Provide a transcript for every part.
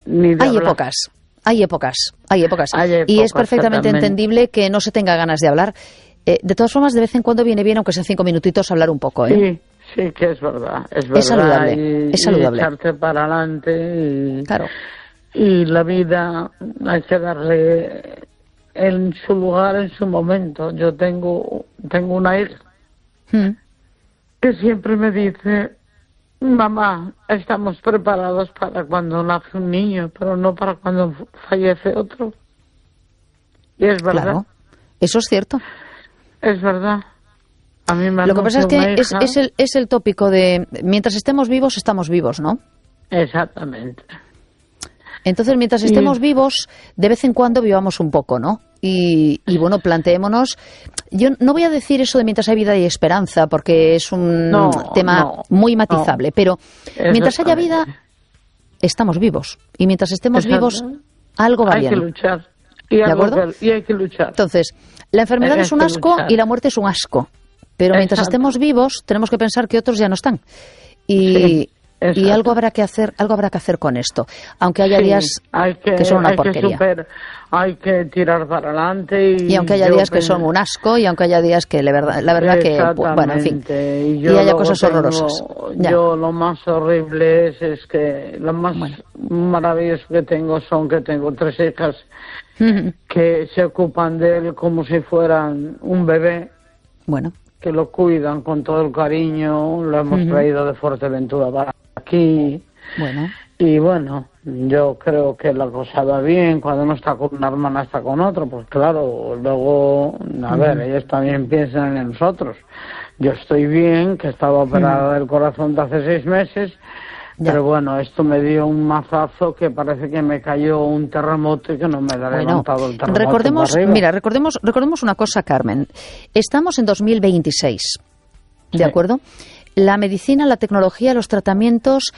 ni de Hay hablar. épocas. Hay Y es épocas, perfectamente totalmente. entendible que no se tenga ganas de hablar. De todas formas, de vez en cuando viene bien, aunque sean 5 minutitos, hablar un poco, ¿eh? Sí, que es verdad. Es verdad. saludable, es saludable. Y echarte para adelante. Claro. Y la vida hay que darle en su lugar, en su momento. Yo tengo una hija Mm. que siempre me dice: mamá, estamos preparados para cuando nace un niño, pero no para cuando fallece otro. Y es verdad. Claro, eso es cierto. Es verdad. A mí me Lo que pasa es anunció que una hija. es el tópico de mientras estemos vivos, estamos vivos, ¿no? Exactamente. Entonces, mientras estemos vivos, de vez en cuando vivamos un poco, ¿no? Y bueno, planteémonos. Yo no voy a decir eso de mientras hay vida y esperanza, porque es un tema muy matizable, pero mientras haya vida, estamos vivos. Y mientras estemos vivos, algo va bien. Hay que luchar. ¿De acuerdo? Y hay que luchar. Entonces, la enfermedad es un asco y la muerte es un asco. Pero mientras estemos vivos, tenemos que pensar que otros ya no están. Y algo habrá que hacer con esto. Aunque haya días que son una porquería. Hay que tirar para adelante. Y aunque haya días que son un asco, y aunque haya días que la verdad que, bueno, en fin, y haya cosas horrorosas. Yo lo más horrible es que lo más maravilloso que tengo que tengo 3 hijas que se ocupan de él como si fueran un bebé. Bueno. Que lo cuidan con todo el cariño. Lo hemos traído de Fuerteventura para aquí. Bueno. Y bueno, yo creo que la cosa va bien. Cuando uno está con una hermana, está con otro. Pues claro, luego, a ver, ellos también piensan en nosotros. Yo estoy bien, que estaba operada del corazón de hace 6 meses. Ya. Pero bueno, esto me dio un mazazo que parece que me cayó un terremoto y que no me da levantado el terremoto. Recordemos una cosa, Carmen. Estamos en 2026, ¿de acuerdo? La medicina, la tecnología, los tratamientos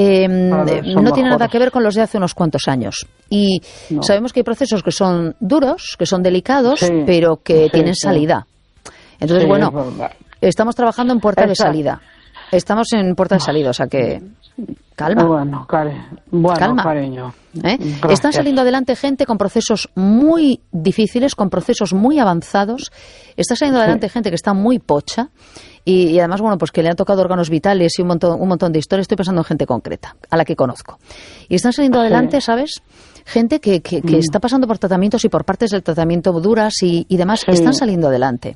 no tienen nada que ver con los de hace unos cuantos años. Y sabemos que hay procesos que son duros, que son delicados, pero que tienen salida. Entonces, bueno, estamos trabajando en puerta de salida. Estamos en puerta de salida, o sea que calma. Bueno, calma. Cariño. Están saliendo adelante gente con procesos muy difíciles, con procesos muy avanzados. Está saliendo adelante gente que está muy pocha y además, bueno, pues que le han tocado órganos vitales y un montón de historias. Estoy pensando en gente concreta, a la que conozco. Y están saliendo adelante, ¿sabes? Gente que está pasando por tratamientos y por partes del tratamiento duras y demás. Están saliendo adelante.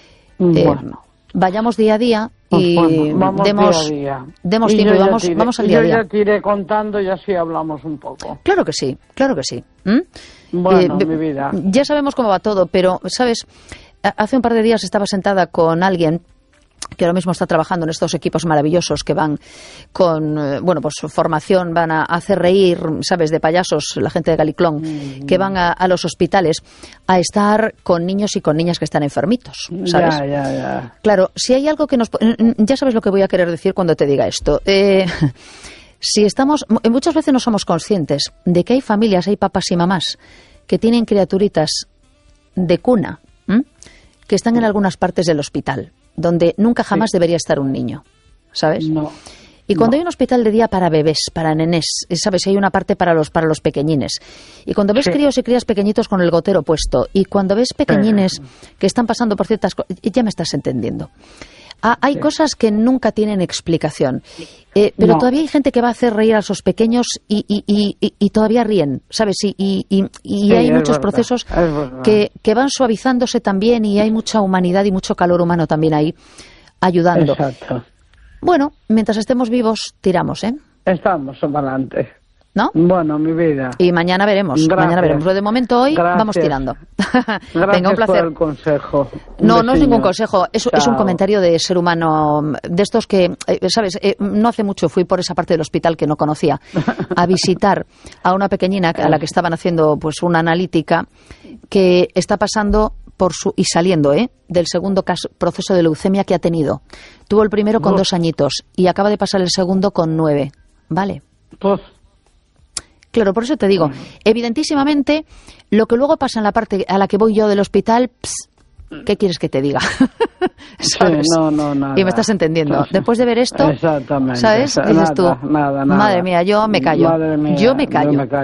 Vayamos día a día y demos tiempo y vamos al día a día. Yo ya te iré contando y así hablamos un poco. Claro que sí, claro que sí. Bueno, mi vida. Ya sabemos cómo va todo, pero, ¿sabes? Hace un par de días estaba sentada con alguien que ahora mismo está trabajando en estos equipos maravillosos que van con, pues formación, van a hacer reír, ¿sabes?, de payasos, la gente de Galiclón, que van a los hospitales a estar con niños y con niñas que están enfermitos, ¿sabes? Ya. Claro, si hay algo que nos... Ya sabes lo que voy a querer decir cuando te diga esto. Si estamos... Muchas veces no somos conscientes de que hay familias, hay papás y mamás que tienen criaturitas de cuna, que están en algunas partes del hospital, donde nunca jamás debería estar un niño, ¿sabes? No. Y cuando hay un hospital de día para bebés, para nenés, ¿sabes? Hay una parte para los pequeñines. Y cuando ves críos y crías pequeñitos con el gotero puesto, y cuando ves pequeñines que están pasando por ciertas cosas, ya me estás entendiendo. Hay cosas que nunca tienen explicación. Pero todavía hay gente que va a hacer reír a esos pequeños y todavía ríen, ¿sabes? Y hay muchos procesos que van suavizándose también y hay mucha humanidad y mucho calor humano también ahí ayudando. Exacto. Bueno, mientras estemos vivos, tiramos, ¿eh? Estamos adelante. ¿No? Bueno, mi vida. Y mañana veremos. Gracias. Mañana veremos. Lo de momento hoy vamos tirando. Venga, un placer. Por el consejo. No es ningún consejo. Es un comentario de ser humano, de estos que, ¿sabes? No hace mucho fui por esa parte del hospital que no conocía a visitar a una pequeñina a la que estaban haciendo pues una analítica que está pasando y saliendo del segundo proceso de leucemia que ha tenido. Tuvo el primero con 2 añitos y acaba de pasar el segundo con 9. ¿Vale? Claro, por eso te digo, evidentísimamente, lo que luego pasa en la parte a la que voy yo del hospital, ¿qué quieres que te diga? ¿Sabes? Sí, no, nada. Y me estás entendiendo. Después de ver esto, ¿sabes? Dices tú, nada. madre mía, yo me callo. Madre mía, Yo me callo.